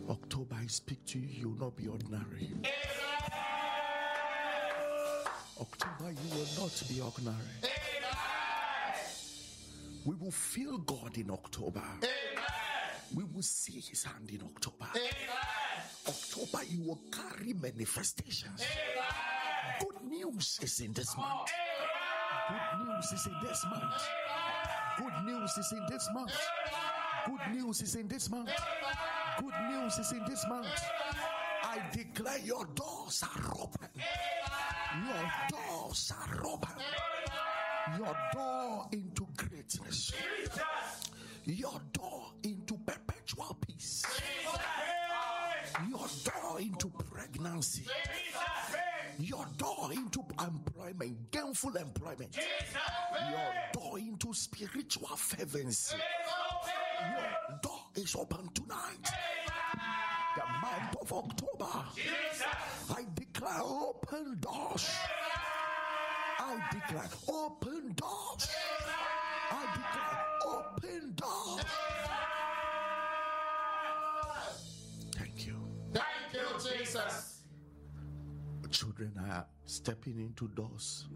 October, I speak to you, you will not be ordinary. October, you will not be ordinary. We will feel God in October. We will see His hand in October. October, you will carry manifestations. Good news is in this month. Good news is in this month. Good news is in this month. Good news is in this month. Good news is in this month. I declare your doors are open. Your doors are open. Your door into greatness. Your door into perpetual peace. Your door into pregnancy. Your door into employment, gainful employment. Your door into spiritual fervency. Your door is open tonight. The month of October. I declare open doors. I declare open doors. I declare open doors. Thank you. Thank you, Jesus. Children are stepping into doors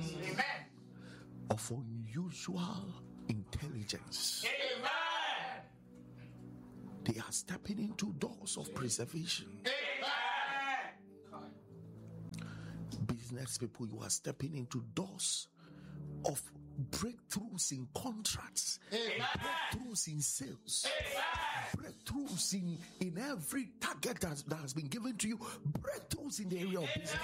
of unusual intelligence. Amen. They are stepping into doors of preservation. Amen. Business people, you are stepping into doors of breakthroughs in contracts, breakthroughs in sales, breakthroughs in every target that has been given to you, breakthroughs in the area of business.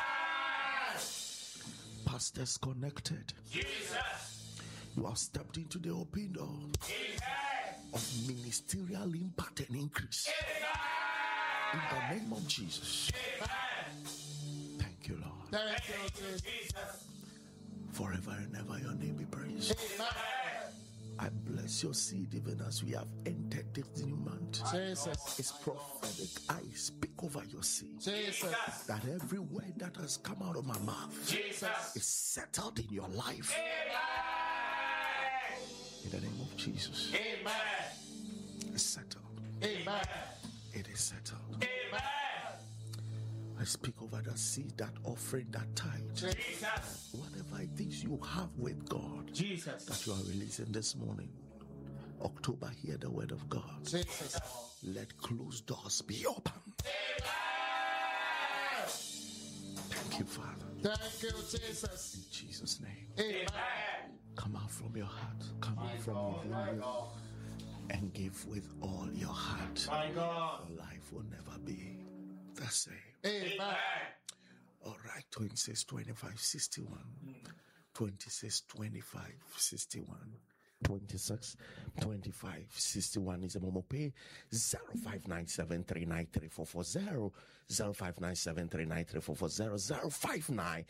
Pastors connected. Jesus. You have stepped into the open door of ministerial impact and increase. In the name of Jesus. Thank you, Lord. Thank you, Jesus. Forever and ever your name be praised. Amen. I bless your seed even as we have entered this new month. Jesus. It's prophetic. I speak over your seed. Jesus. That every word that has come out of my mouth Jesus. is settled in your life. Amen. In the name of Jesus. Amen. It's settled. Amen. It is settled. Amen. I speak over that seed, that offering, that tithe. Jesus. Whatever it is you have with God Jesus. that you are releasing this morning. October, hear the word of God. Jesus. Let closed doors be open. Amen. Thank you, Father. Thank you, Jesus. In Jesus' name. Amen. Come out from your heart. Come out from within you. And give with all your heart. My God. Your life will never be the same. Amen. All right, 26, 25, 61. 26, 25, 61. 26, 25, 61 is a Momo Pay 0597393440 0597393440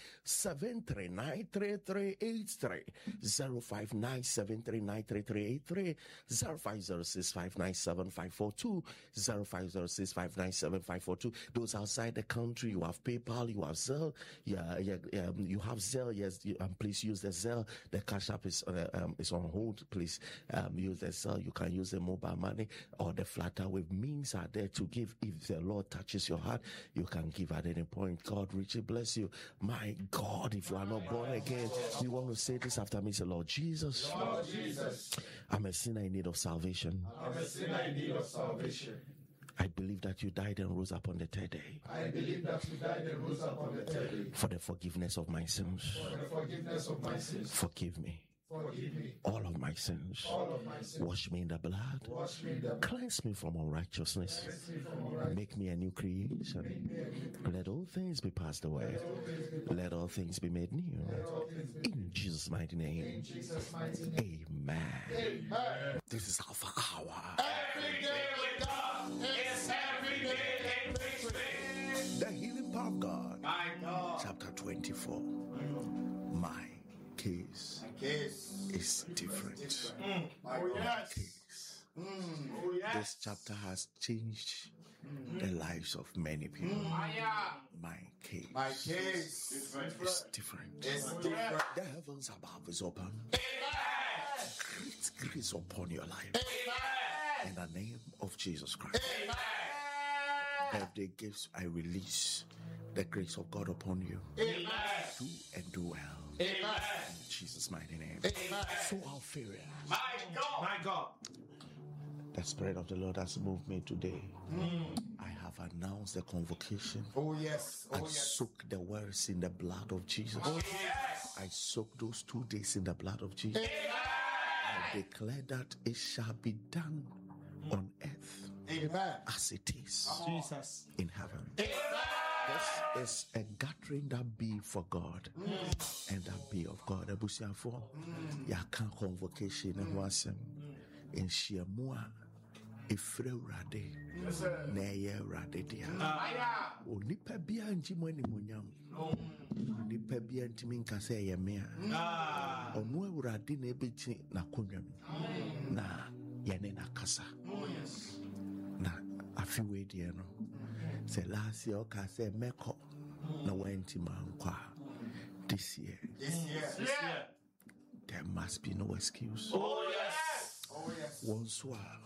0597393383 0597393383 0506597542 0506597542. Those outside the country, you have PayPal, you have Zelle, you have Zelle. Yes, please use the Zelle. The Cash App is on hold. Please use the Zelle. You can use the mobile money or the Flutterwave means are there to give. If the Lord touches your heart, you can give at any point. God richly bless you. My God, if you are not born again, you want to say this after me. Say, Lord Jesus, Lord Jesus, I'm a sinner in need of salvation. I'm a sinner in need of salvation. I believe that you died and rose up on the third day. I believe that you died and rose up on the third day. For the forgiveness of my sins. For the forgiveness of my sins. Forgive me. Forgive me. All of my sins. All of my sins. Wash me in the blood. Wash me in the blood. Cleanse me from unrighteousness. Cleanse me from unrighteousness. Make me a new creation. Make me a new creation. Let all things be passed away. Let all things be made new. In Jesus' mighty name. In Jesus' mighty name. Amen. Amen. This is Alpha Hour. Every day with God is every day in victory. The healing power of God. My God. Chapter 24. My case is different. Oh, yes. Case. Oh, yes. This chapter has changed the lives of many people. My case. My case is different. is different. The heavens above is open. Amen. Great grace upon your life. Amen. In the name of Jesus Christ. Amen. Birthday gifts, I release the grace of God upon you. Amen. Do and do well. Amen. In Jesus' mighty name. Amen. So Alpharia, My God. My God. the Spirit of the Lord has moved me today. I have announced the convocation. Oh yes. I soak the words in the blood of Jesus. Oh yes. I soak those 2 days in the blood of Jesus. Amen. I declare that it shall be done on earth Amen. as it is Jesus. in heaven. Amen. This is a gathering that be for God and that be of God. Abusiafo, yaka convocation and wasem in Shiamua, Ifre Rade, Neye Rade dia. Onipa bia njimo ni munyam. Onipa bia ntimi nkasa ye mea. Onu Awurade na ebechi na konwam. Na yene na kasa. Na afiwe die no. Say last year, okay, say Meko na went mankwa. This year, there must be no excuse. Oh yes. Oh yes. Once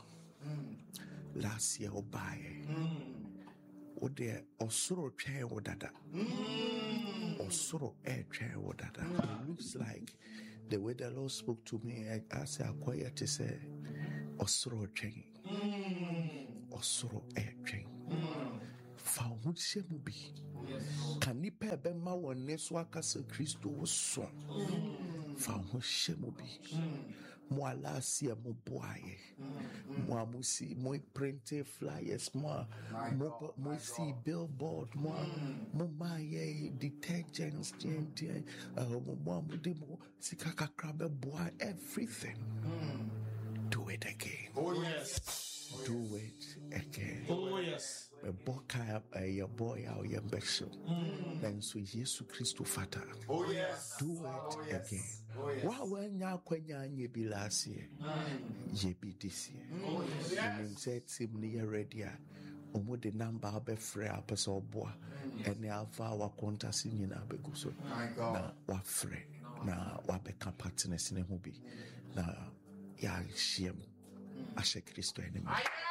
last year, Obaye, Ode Osoro Chair Odada, Osoro Air Chair Odada. It looks like the way the Lord spoke to me, I say, quiet to say, Osoro Chain, Osoro Air Chain. Found Shemubi. Kanipa Bema one Neswaka Christo was so. Found Shemubi. Moala see a moboye. Moamusi, moi printe flyers, moi see billboard, momaye detergents, moamudimo, sikaka crabbe boy, everything. Do it again. Oh yes. Do it again. Oh yes. A boka your boy out your special. Then so Jesus Christo Fata. Oh yes. Do it again. Wa when ya kwenya nye bi last year. Ye bi this year. And said sim near ready. Omo the number be free apesa oboa. Ene alpha wa contact ni na be go so. Na wa free. Na wa be partners ne ho bi. Na ya shiem. Ashe Christo enemy.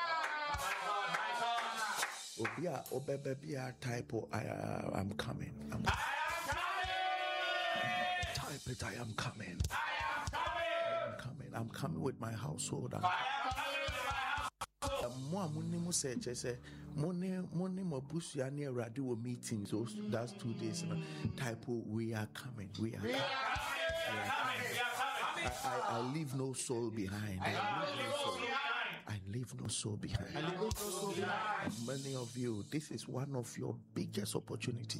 Obia Obebia typo I'm coming. I'm coming. Type it, I am coming. I'm coming. I'm coming with my household. Mo amuni say money mabusu ya near radio meeting. So that's 2 days. Typo we are coming. We are coming. I leave no soul behind. I leave no soul behind. Many of you, this is one of your biggest opportunities.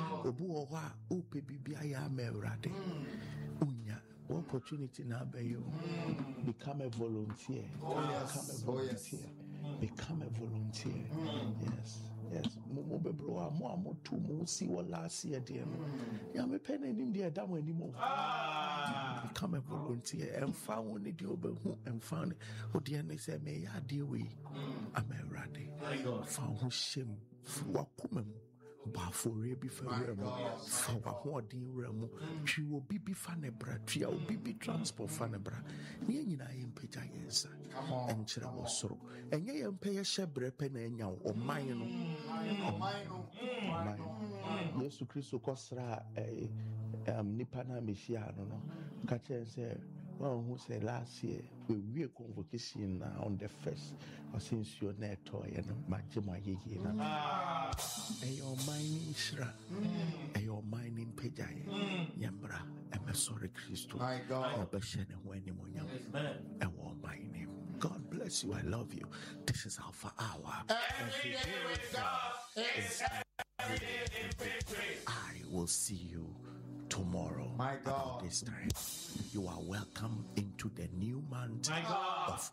What opportunity now be you? Become a volunteer. Become a volunteer. Become a volunteer. Yes. Yes. Mo see what last year dear. Ya me pen him there that anymore. Become a volunteer and found it and found what the enemy said me ya dear we. I'm a ready. Found who shame for Bafore before Fawadi Remo, she will be fanebra, she will be transport fanebra. Nina Impeja yes, and Cheramosoro, and ye pay a shebre penanya or mine. Yes, to Christo Costra, Nipana Michiano, Catcher and say, well, who said last year we convocation on the first, or since you're net toy and Majima Yigina. And your mining Shra, and your mining Pejay, Yambra, and Sorry Christo, my God, and Wenimoyam, and all my name. God bless you. I love you. This is Alpha Hour. Every day with God is every day in victory. I will see you tomorrow. My God. About this time. You are welcome into the new month of